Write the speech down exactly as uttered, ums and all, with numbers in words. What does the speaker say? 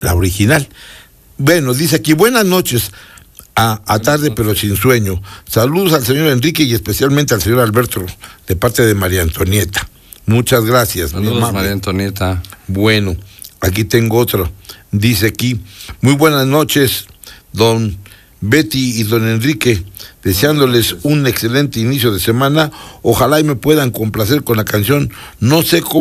la original. Bueno, dice aquí, buenas noches, a, a tarde pero sin sueño. Saludos al señor Enrique y especialmente al señor Alberto, de parte de María Antonieta. Muchas gracias. Saludos, María Antonieta. Bueno, aquí tengo otro. Dice aquí, muy buenas noches, don Betty y don Enrique, deseándoles un excelente inicio de semana. Ojalá y me puedan complacer con la canción No sé cómo